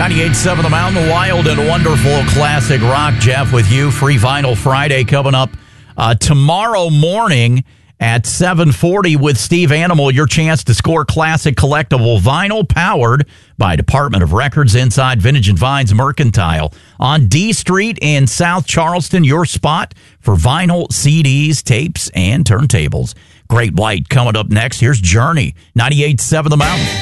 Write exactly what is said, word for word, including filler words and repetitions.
ninety-eight point seven The Mountain, wild and wonderful classic rock. Jeff with you. Free Vinyl Friday coming up uh, tomorrow morning at seven forty with Steve Animal. Your chance to score classic collectible vinyl powered by Department of Records inside Vintage and Vines Mercantile on D Street in South Charleston. Your spot for vinyl, C Ds, tapes, and turntables. Great White coming up next. Here's Journey, ninety-eight point seven The Mountain.